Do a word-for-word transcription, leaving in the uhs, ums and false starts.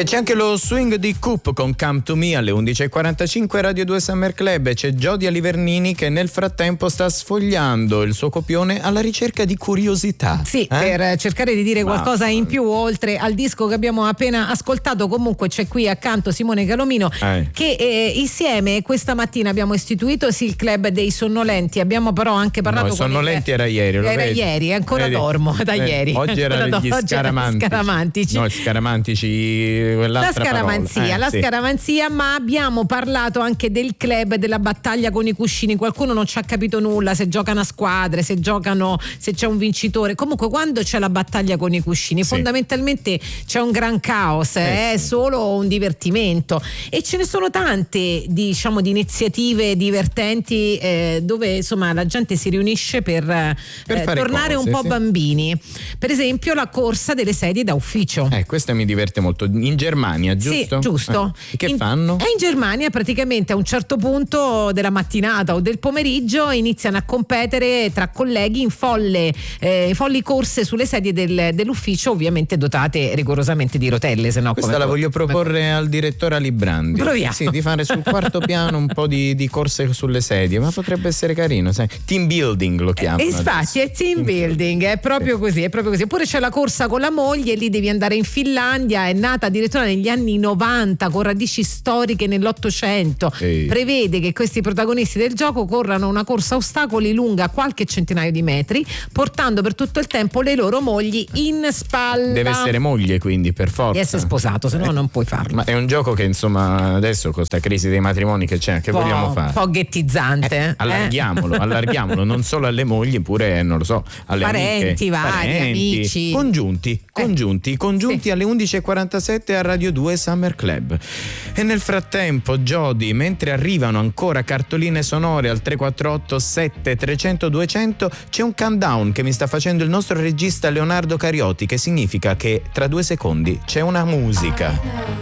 E c'è anche lo swing di Coop con Come to Me alle undici e quarantacinque, Radio due Summer Club, e c'è Jody Alivernini che nel frattempo sta sfogliando il suo copione alla ricerca di curiosità. Sì, eh? per cercare di dire Ma... qualcosa in più oltre al disco che abbiamo appena ascoltato. Comunque c'è qui accanto Simone Calomino eh. che eh, insieme questa mattina abbiamo istituito sì il club dei sonnolenti. Abbiamo però anche parlato no, con sonnolenti il... era ieri, lo era vedi? ieri, ancora vedi? dormo da eh, ieri. Oggi erano gli oggi scaramantici. scaramantici. No, scaramantici, La scaramanzia, eh, la sì. scaramanzia, ma abbiamo parlato anche del club della battaglia con i cuscini. Qualcuno non ci ha capito nulla, se giocano a squadre, se giocano, se c'è un vincitore. Comunque quando c'è la battaglia con i cuscini, sì, fondamentalmente c'è un gran caos, eh, è sì. solo un divertimento, e ce ne sono tante, diciamo, di iniziative divertenti eh, dove insomma la gente si riunisce per, per eh, tornare cose, un po' sì. bambini. Per esempio la corsa delle sedie da ufficio. Eh, questa mi diverte molto. In Germania, giusto? Sì, giusto. Eh, che in, fanno? E in Germania praticamente a un certo punto della mattinata o del pomeriggio iniziano a competere tra colleghi in folle, eh, folli corse sulle sedie del, dell'ufficio, ovviamente dotate rigorosamente di rotelle. Se no, questa come, la voglio proporre come... al direttore Alibrandi. Proviamo. Sì, di fare sul quarto piano un po' di, di corse sulle sedie, ma potrebbe essere carino, sai? Team building lo chiamano. Eh, infatti è team, team building, è proprio sì. così, è proprio così. Oppure c'è la corsa con la moglie, lì devi andare in Finlandia, è nata addirittura negli anni novanta con radici storiche nell'Ottocento. Ehi. Prevede che questi protagonisti del gioco corrano una corsa a ostacoli lunga qualche centinaio di metri, portando per tutto il tempo le loro mogli in spalla. Deve essere moglie, quindi, per forza. Di essere sposato, se no eh. non puoi farlo. Ma è un gioco che insomma adesso con questa crisi dei matrimoni che c'è, che vogliamo fare? Un po' ghettizzante. Eh, allarghiamolo, eh? allarghiamolo non solo alle mogli, pure non lo so, alle parenti, amiche, vari, parenti, amici. Congiunti, congiunti, eh. congiunti sì. alle undici e quarantasette a Radio due Summer Club. E nel frattempo, Jody, mentre arrivano ancora cartoline sonore al tre quattro otto sette trecento duecento, c'è un countdown che mi sta facendo il nostro regista Leonardo Carioti, che significa che tra due secondi c'è una musica.